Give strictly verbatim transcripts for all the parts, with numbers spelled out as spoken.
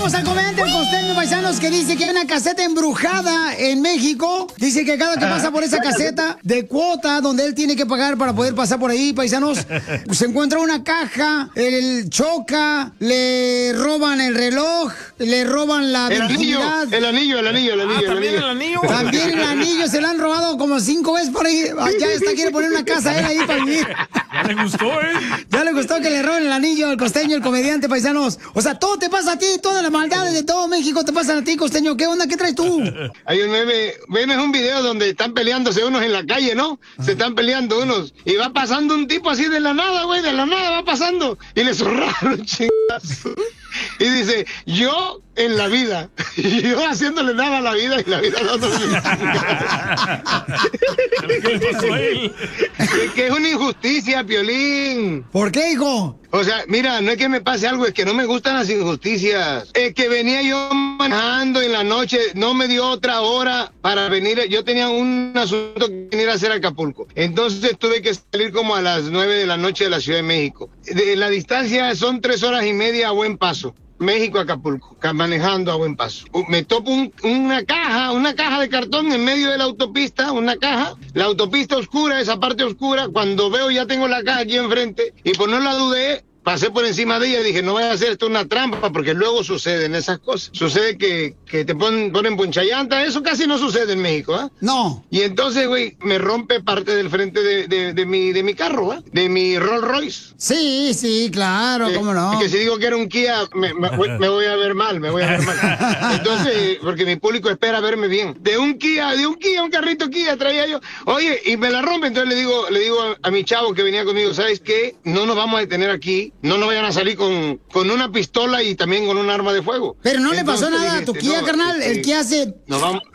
tenemos al comediante El Costeño, paisanos, que dice que hay una caseta embrujada en México. Dice que cada que pasa por esa caseta de cuota donde él tiene que pagar para poder pasar por ahí, paisanos, se encuentra una caja, él choca, le roban el reloj, le roban la el virginidad. Anillo, el anillo, el anillo, el anillo. Ah, ¿también el anillo? el anillo? También el anillo se lo han robado como cinco veces por ahí. Ya está, quiere poner una casa él ahí para vivir. Ya le gustó, ¿eh? Ya le gustó que le roben el anillo al Costeño, el comediante, paisanos. O sea, todo te pasa a ti, todas las maldades de todo México te pasan a ti, Costeño. ¿Qué onda? ¿Qué traes tú? Hay un meme, ven, es un video donde están peleándose unos en la calle, ¿no? Se están peleando unos. Y va pasando un tipo así de la nada, güey, de la nada va pasando. Y le zurraron, chingazo. Y dice, yo en la vida, yo haciéndole nada a la vida y la vida dándole ¿Qué le pasó a él? Es que es una injusticia, Piolín. ¿Por qué, hijo? O sea, mira, no es que me pase algo, es que no me gustan las injusticias. Es que venía yo manejando en la noche, no me dio otra hora para venir. Yo tenía un asunto que venir a hacer a Acapulco. Entonces tuve que salir como a las nueve de la noche de la Ciudad de México. De la distancia son tres horas y media a buen paso. México, Acapulco, manejando a buen paso. Me topo un, una caja, una caja de cartón en medio de la autopista, una caja, la autopista oscura, esa parte oscura, cuando veo ya tengo la caja aquí enfrente, y pues no la dudé, pasé por encima de ella y dije, no voy a hacer esto una trampa, porque luego suceden esas cosas. Sucede que, que te ponen, ponen ponchallanta, eso casi no sucede en México, ¿ah? ¿eh? No. Y entonces, güey, me rompe parte del frente de, de, de mi, de mi carro, ¿ah? ¿eh? De mi Rolls Royce. Sí, sí, claro, Eh, cómo no. Que si digo que era un Kia, me, me, me voy a ver mal, me voy a ver mal. Entonces, porque mi público espera verme bien. De un Kia, de un Kia, un carrito Kia traía yo. Oye, y me la rompe, entonces le digo, le digo a, a mi chavo que venía conmigo, ¿sabes qué? No nos vamos a detener aquí. No nos vayan a salir con, con una pistola y también con un arma de fuego. Pero no Entonces, le pasó nada a tu este, Kia, no, carnal. este, El Kia hace... Nos vamos.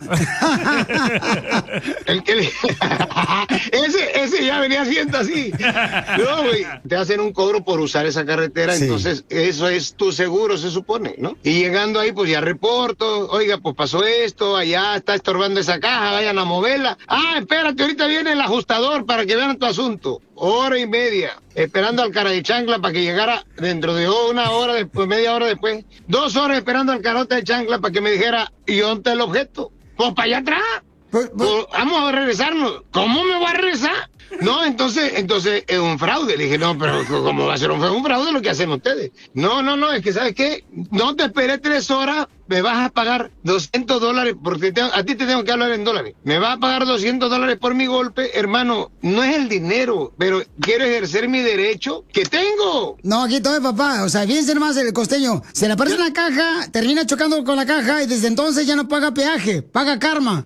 el que le... ese, ese ya venía haciendo así. No, güey. Te hacen un cobro por usar esa carretera, Sí. entonces eso es tu seguro, se supone, ¿no? Y llegando ahí, pues ya reporto. Oiga, pues pasó esto, allá está estorbando esa caja, vayan a moverla. Ah, espérate, ahorita viene el ajustador para que vean tu asunto. Hora y media, esperando al cara de chancla para que llegara dentro de una hora después, media hora después. Dos horas esperando al carota de chancla para que me dijera, ¿y dónde está el objeto? Pues para allá atrás. Pues, pues, Pues, vamos a regresarnos. ¿Cómo me voy a regresar? No, entonces, entonces es un fraude. Le dije, no, pero ¿cómo va a ser un fraude? Un fraude lo que hacen ustedes. No, no, no, es que, ¿sabes qué? No te esperé tres horas, me vas a pagar doscientos dólares, porque te- a ti te tengo que hablar en dólares. Me vas a pagar doscientos dólares por mi golpe, hermano. No es el dinero, pero quiero ejercer mi derecho que tengo. no, aquí todo, papá. O sea, fíjense nomás el Costeño. Se le aparece una caja, termina chocando con la caja y desde entonces ya no paga peaje, paga karma.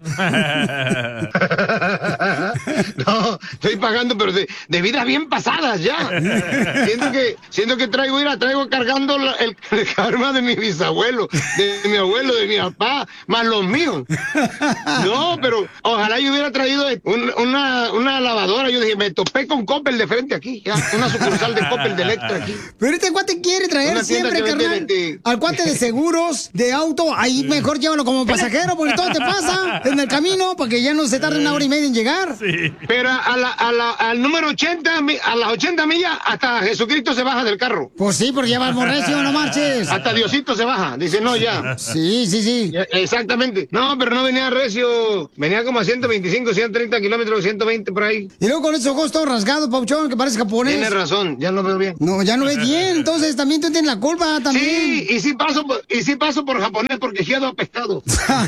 No, estoy pagando, pero de, de vidas bien pasadas ya. Siento que, siento que traigo, mira, traigo cargando la- el, el karma de mi bisabuelo, de mi abuelo, de mi papá, más los míos. No, pero ojalá yo hubiera traído un- una, una lavadora. Yo dije, me topé con Coppel de frente aquí, ya, una sucursal de Coppel de Electra aquí. Pero este cuate quiere traer Una tienda siempre, que vende carnal, de- al cuate de seguros, de auto. Ahí mejor llévalo como pasajero porque todo te pasa en el camino para que ya no se tarde una hora y media en llegar. Sí. Pero a la, a la, al número ochenta, mi- a las ochenta millas, hasta Jesucristo se baja del carro. Pues sí, porque ya va al morrecio, no marches. Hasta Diosito se baja. Dice, no, ya. Sí, sí, sí. Ya, exactamente. No, pero no venía recio. Venía como a ciento veinticinco, ciento treinta kilómetros, ciento veinte por ahí. Y luego con esos ojos todos rasgados, Pauchón, que parece japonés. Tiene razón, ya no veo bien. No, ya no ves bien, entonces también tú tienes la culpa también. Sí, y sí paso por, y sí paso por japonés porque giado a pescado.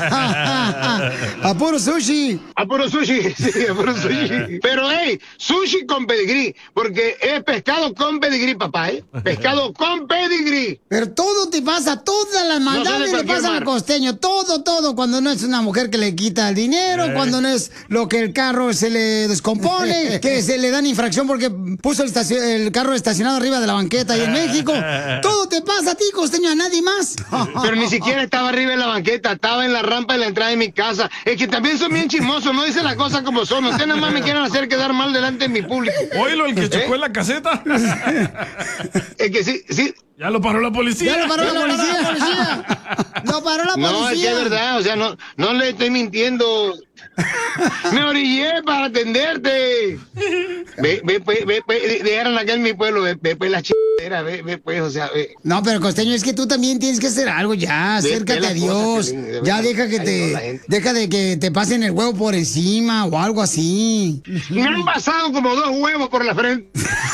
A puro sushi. A puro sushi, sí, a puro sushi. Pero, hey, sushi con pedigrí, porque es pescado con pedigrí, papá, ¿eh? Pescado con pedigrí. Pero todo te pasa, todas las No maldades sale le cualquier pasan al mar. costeño, todo, todo, cuando no es una mujer que le quita el dinero, cuando no es lo que el carro se le descompone, que se le dan infracción porque puso el, estacio- el carro estacionado arriba de la banqueta ahí en México. Todo te pasa a ti, costeño, a nadie más. Pero ni siquiera estaba arriba en la banqueta, estaba en la rampa de la entrada de mi casa. Es que también son bien chismosos, no dicen las cosas como son. Ustedes nada más me quieren hacer quedar mal delante de mi público. Oílo, el que chocó ¿Eh? en la caseta. Es que sí, sí. Ya lo paró la policía. Ya lo paró la policía. Lo paró la No, es que policía. es verdad, o sea, no, no le estoy mintiendo. Me orillé para atenderte. Ve, ve, ve, ve, ve, dijeron acá en mi pueblo, ve, ve, ve la ch... Era, ve, ve, pues, o sea, ve. No, pero Costeño, es que tú también tienes que hacer algo ya. Ve- Acércate ve a las Dios. cosas, Piolín, de Ya verdad. deja que Ayuda a la te. gente. Deja de que te pasen el huevo por encima o algo así. Me han pasado como dos huevos por la frente.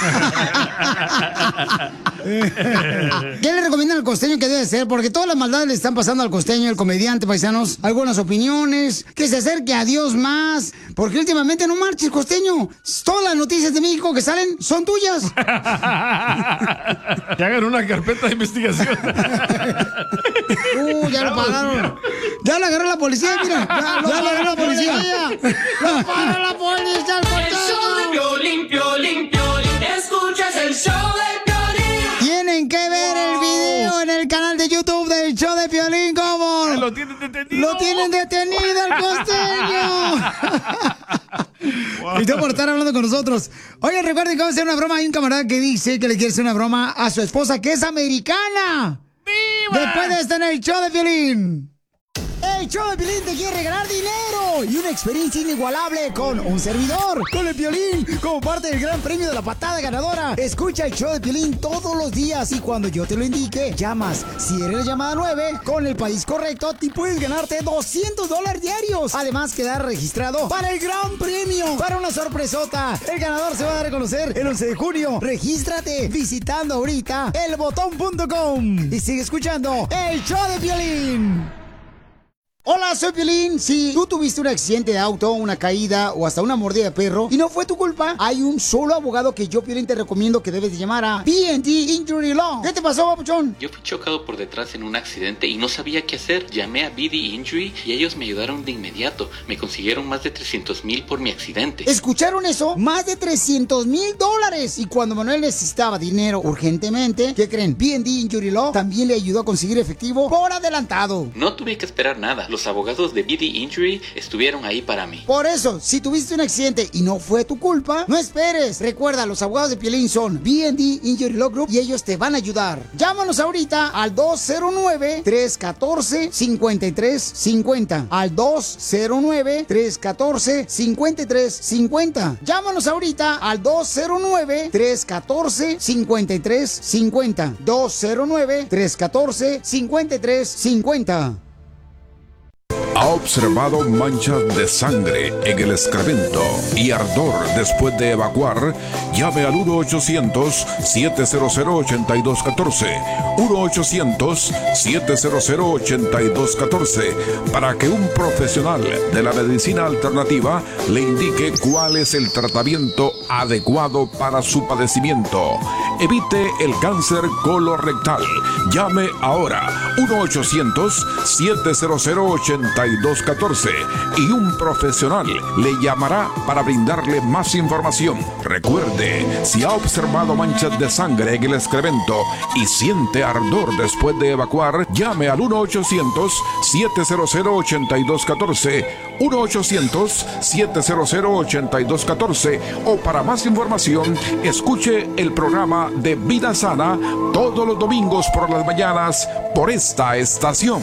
¿Qué le recomiendan al Costeño que debe hacer? Porque todas las maldades le están pasando al Costeño, el comediante, paisanos. Algunas opiniones. Que se acerque a Dios más. Porque últimamente no marches, Costeño. Todas las noticias de México que salen son tuyas. Que hagan una carpeta de investigación. Uh, ya lo pagaron. Ya lo agarró la policía, mira. Ya, ya lo agarró la policía. ¡Lo paró la policía al El show de Costeño! Piolín, Piolín, Piolín. Escuchas el show de Piolín. Tienen que ver el video en el canal de YouTube del show de Piolín, ¿cómo? Lo tienen detenido. ¡Lo tienen detenido al Costeño! Y todo por estar hablando con nosotros. Oye, recuerden que vamos a hacer una broma. Hay un camarada que dice que le quiere hacer una broma a su esposa, que es americana. ¡Viva! Después de estar en el show de Piolín. El show de Piolín te quiere regalar dinero y una experiencia inigualable con un servidor, con el Piolín, como parte del gran premio de la patada ganadora. Escucha el show de Piolín todos los días y cuando yo te lo indique, llamas. Si eres la llamada nueve, con el país correcto, te puedes ganarte doscientos dólares diarios. Además, quedar registrado para el gran premio, para una sorpresota. El ganador se va a dar a conocer el once de junio. Regístrate visitando ahorita el botón punto com y sigue escuchando el show de Piolín. Hola, soy Piolín. Si tú tuviste un accidente de auto, una caída o hasta una mordida de perro y no fue tu culpa, hay un solo abogado que yo, Piolín, te recomiendo que debes de llamar a B and T Injury Law. ¿Qué te pasó, papuchón? Yo fui chocado por detrás en un accidente y no sabía qué hacer. Llamé a B D Injury y ellos me ayudaron de inmediato. Me consiguieron más de trescientos mil por mi accidente. ¿Escucharon eso? Más de trescientos mil dólares. Y cuando Manuel necesitaba dinero urgentemente, ¿qué creen? B and T Injury Law también le ayudó a conseguir efectivo por adelantado. No tuve que esperar nada. Los abogados de B D Injury estuvieron ahí para mí. Por eso, si tuviste un accidente y no fue tu culpa, no esperes. Recuerda, los abogados de Piolín son B and T Injury Law Group y ellos te van a ayudar. Llámanos ahorita al dos cero nueve, tres uno cuatro, cinco tres cinco cero. Al dos cero nueve, tres uno cuatro, cinco tres cinco cero. Llámanos ahorita al dos cero nueve, tres uno cuatro, cinco tres cinco cero. dos cero nueve, tres uno cuatro, cinco tres cinco cero. ¿Ha observado manchas de sangre en el excremento y ardor después de evacuar? Llame al uno ochocientos, siete cero cero, ocho dos uno cuatro. uno ochocientos, siete cero cero, ocho dos uno cuatro para que un profesional de la medicina alternativa le indique cuál es el tratamiento adecuado para su padecimiento. Evite el cáncer colorectal. Llame ahora uno ochocientos, siete cero cero, ocho dos uno cuatro y un profesional le llamará para brindarle más información. Recuerde, si ha observado manchas de sangre en el excremento y siente ardor después de evacuar, llame al uno ochocientos, siete cero cero, ocho dos uno cuatro, uno ochocientos, siete cero cero, ocho dos uno cuatro o para más información, escuche el programa de Vida Sana todos los domingos por las mañanas por esta estación.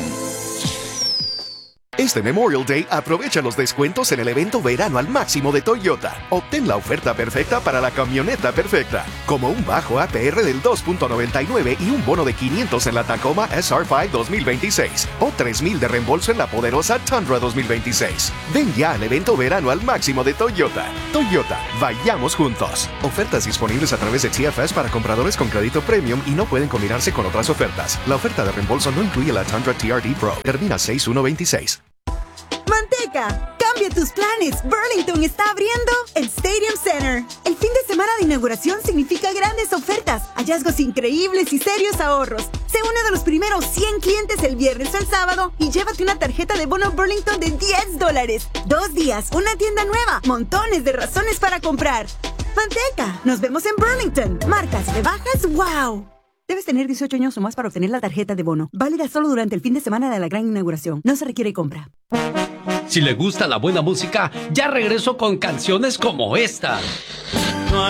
Este Memorial Day aprovecha los descuentos en el evento Verano al Máximo de Toyota. Obtén la oferta perfecta para la camioneta perfecta, como un bajo A P R del dos punto noventa y nueve y un bono de quinientos en la Tacoma S R cinco dos mil veintiséis o tres mil de reembolso en la poderosa Tundra dos mil veintiséis. Ven ya al evento Verano al Máximo de Toyota. Toyota, vayamos juntos. Ofertas disponibles a través de T F S para compradores con crédito premium y no pueden combinarse con otras ofertas. La oferta de reembolso no incluye la Tundra T R D Pro. Termina seis uno veintiséis. ¡Manteca! ¡Cambia tus planes! Burlington está abriendo el Stadium Center. El fin de semana de inauguración significa grandes ofertas, hallazgos increíbles y serios ahorros. Sé uno de los primeros cien clientes el viernes o el sábado y llévate una tarjeta de bono Burlington de diez dólares. Dos días, una tienda nueva, montones de razones para comprar. ¡Manteca! Nos vemos en Burlington. Marcas, rebajas, ¡wow! Debes tener dieciocho años o más para obtener la tarjeta de bono. Válida solo durante el fin de semana de la gran inauguración. No se requiere compra. Si le gusta la buena música, ya regreso con canciones como esta.